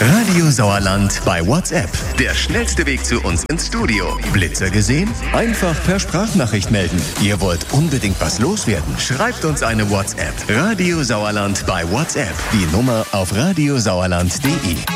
Radio Sauerland bei WhatsApp. Der schnellste Weg zu uns ins Studio. Blitzer gesehen? Einfach per Sprachnachricht melden. Ihr wollt unbedingt was loswerden? Schreibt uns eine WhatsApp. Radio Sauerland bei WhatsApp. Die Nummer auf radiosauerland.de.